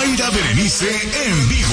Zaira Berenice en vivo.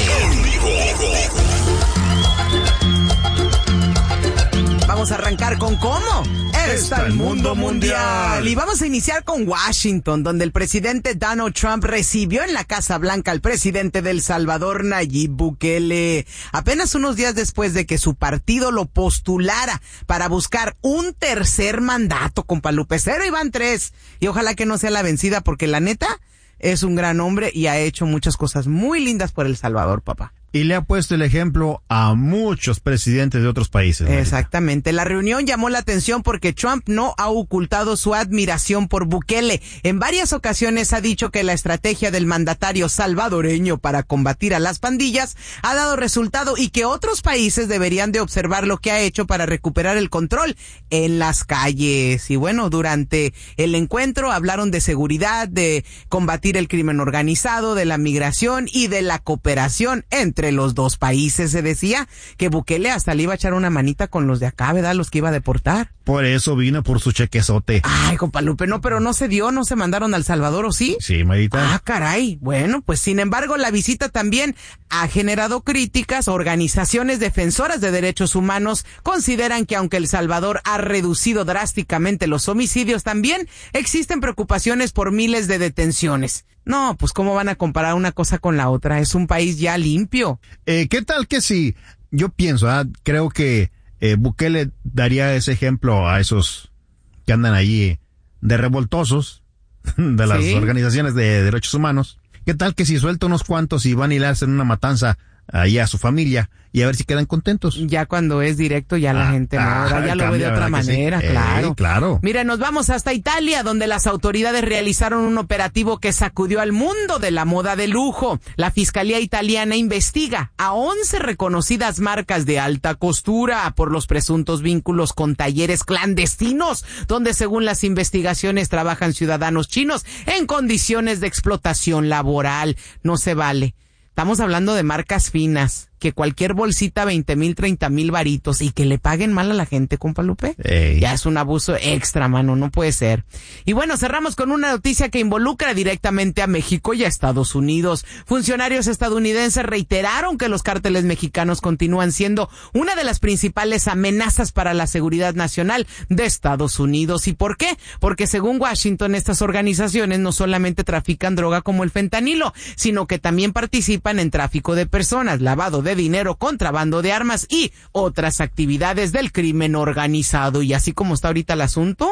Vamos a arrancar con ¿cómo? Está el mundo mundial. Y vamos a iniciar con Washington, donde el presidente Donald Trump recibió en la Casa Blanca al presidente de El Salvador, Nayib Bukele, apenas unos días después de que su partido lo postulara para buscar un tercer mandato, compa Lupe. 0 y van 3. Y ojalá que no sea la vencida, porque la neta es un gran hombre y ha hecho muchas cosas muy lindas por El Salvador, papá. Y le ha puesto el ejemplo a muchos presidentes de otros países. Exactamente. La reunión llamó la atención porque Trump no ha ocultado su admiración por Bukele. En varias ocasiones ha dicho que la estrategia del mandatario salvadoreño para combatir a las pandillas ha dado resultado y que otros países deberían de observar lo que ha hecho para recuperar el control en las calles. Y bueno, durante el encuentro hablaron de seguridad, de combatir el crimen organizado, de la migración y de la cooperación entre los dos países. Se decía que Bukele hasta le iba a echar una manita con los de acá, ¿verdad? Los que iba a deportar. Por eso vino por su chequezote. Ay, compa Lupe, no, pero no se dio, no se mandaron a El Salvador, ¿o sí? Sí, Marita. Ah, caray. Bueno, pues sin embargo, la visita también ha generado críticas. Organizaciones defensoras de derechos humanos consideran que aunque El Salvador ha reducido drásticamente los homicidios, también existen preocupaciones por miles de detenciones. No, pues ¿cómo van a comparar una cosa con la otra? Es un país ya limpio. ¿Qué tal que sí? Yo pienso, creo que Bukele daría ese ejemplo a esos que andan allí de revoltosos de las organizaciones de derechos humanos. ¿Qué tal que si suelta unos cuantos y van a hilarse en una matanza ahí a su familia y a ver si quedan contentos? Ya cuando es directo ya la gente no, ya lo ve de otra manera, sí. Claro. Mira, nos vamos hasta Italia, donde las autoridades realizaron un operativo que sacudió al mundo de la moda de lujo. La Fiscalía italiana investiga a 11 reconocidas marcas de alta costura por los presuntos vínculos con talleres clandestinos, donde según las investigaciones trabajan ciudadanos chinos en condiciones de explotación laboral. No se vale. Estamos hablando de marcas finas, que cualquier bolsita 20,000, 30,000 varitos y que le paguen mal a la gente, compa Lupe. Ya es un abuso extra, mano, no puede ser. Y bueno, cerramos con una noticia que involucra directamente a México y a Estados Unidos. Funcionarios estadounidenses reiteraron que los cárteles mexicanos continúan siendo una de las principales amenazas para la seguridad nacional de Estados Unidos. ¿Y por qué? Porque según Washington, estas organizaciones no solamente trafican droga como el fentanilo, sino que también participan en tráfico de personas, lavado de dinero, contrabando de armas y otras actividades del crimen organizado. Y así como está ahorita el asunto,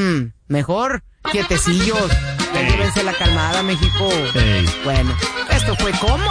mejor quietecillos. Llévense la calmada, México. Bueno, esto fue ¿Cómo?